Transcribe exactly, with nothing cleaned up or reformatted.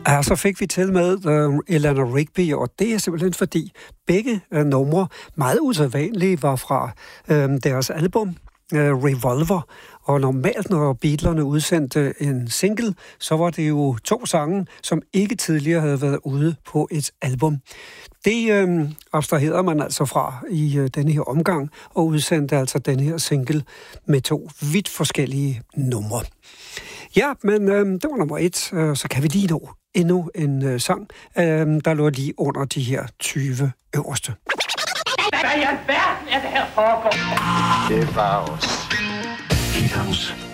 Ja, så fik vi til med uh, Eleanor Rigby, og det er simpelthen fordi begge uh, numre, meget usædvanlige, var fra uh, deres album uh, Revolver. Og normalt, når Beatlerne udsendte en single, så var det jo to sange, som ikke tidligere havde været ude på et album. Det øh, abstraherede man altså fra i øh, denne her omgang, og udsendte altså denne her single med to vidt forskellige numre. Ja, men øh, det var nummer et, øh, så kan vi lige nå endnu en øh, sang, øh, der lå lige under de her tyve øverste. Hvad i alverden er det her foregår? Det var os. Beatles.